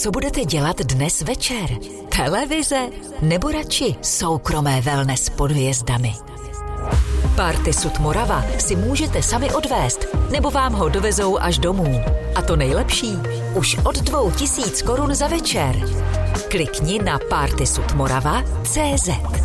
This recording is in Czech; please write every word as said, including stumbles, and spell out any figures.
Co budete dělat dnes večer? Televize? Nebo radši soukromé wellness pod hvězdami? Party Sud Morava si můžete sami odvést, nebo vám ho dovezou až domů. A to nejlepší, už od dvou tisíc korun za večer. Klikni na party sud morava tečka cé zet.